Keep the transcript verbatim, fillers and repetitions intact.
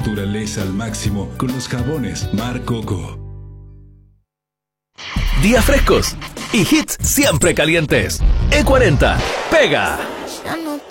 naturaleza al máximo con los jabones Mar Coco. Días frescos y hits siempre calientes. E cuarenta, pega. Ya no